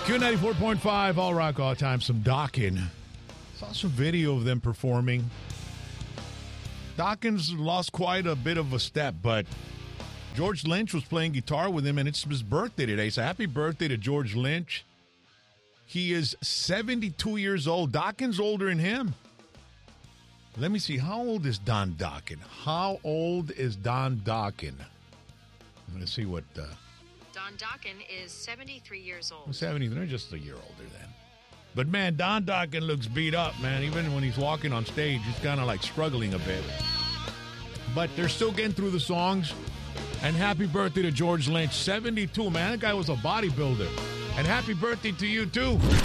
Q94.5, All Rock, All Time. Some Dokken. Saw some video of them performing. Dokken's lost quite a bit of a step, but George Lynch was playing guitar with him, and it's his birthday today. So happy birthday to George Lynch. He is 72 years old. Dokken's older than him. Let me see. How old is Don Dokken? How old is Don Dokken? I'm going to see what... Don Dokken is 73 years old. 73, they're just a year older then. But, man, Don Dokken looks beat up, man. Even when he's walking on stage, he's kind of like struggling a bit. But they're still getting through the songs. And happy birthday to George Lynch, 72, man. That guy was a bodybuilder. And happy birthday to you, too.